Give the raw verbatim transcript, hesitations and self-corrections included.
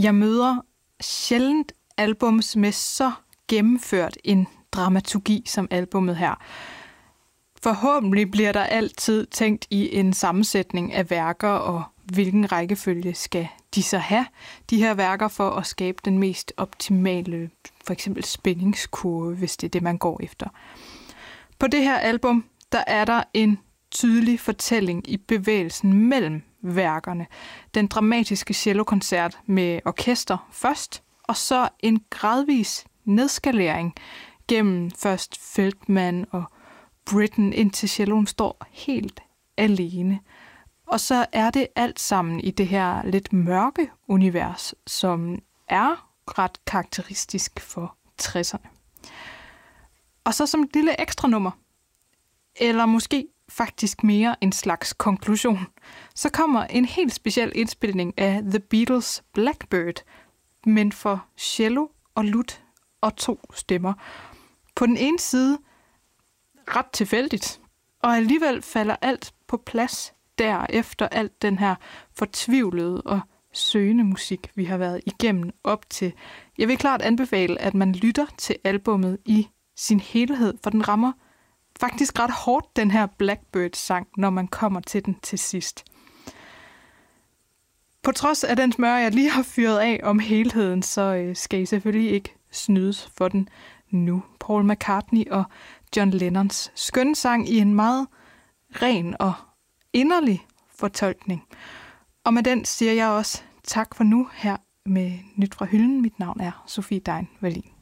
Jeg møder sjældent albums med så gennemført en dramaturgi som albummet her. Forhåbentlig bliver der altid tænkt i en sammensætning af værker, og hvilken rækkefølge skal de så have, de her værker, for at skabe den mest optimale, for eksempel spændingskurve, hvis det er det, man går efter. På det her album, der er der en tydelig fortælling i bevægelsen mellem værkerne. Den dramatiske cellokoncert med orkester først, og så en gradvis nedskalering gennem først Feldman og Britten, indtil celloen står helt alene. Og så er det alt sammen i det her lidt mørke univers, som er ret karakteristisk for tresserne. Og så som et lille ekstra nummer, eller måske faktisk mere en slags konklusion, så kommer en helt speciel indspilning af The Beatles' Blackbird, men for cello og lut og to stemmer. På den ene side ret tilfældigt, og alligevel falder alt på plads derefter alt den her fortvivlede og søgende musik, vi har været igennem op til. Jeg vil klart anbefale, at man lytter til albummet i sin helhed, for den rammer faktisk ret hårdt, den her Blackbird-sang, når man kommer til den til sidst. På trods af den smør, jeg lige har fyret af om helheden, så skal I selvfølgelig ikke snydes for den nu. Paul McCartney og John Lennons skønne sang i en meget ren og inderlig fortolkning. Og med den siger jeg også tak for nu her med Nyt fra Hylden. Mit navn er Sofie Dein Wallin.